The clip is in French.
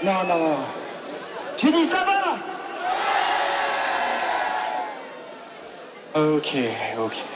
Non, non, non. J'ai dit ça va. Ok, ok.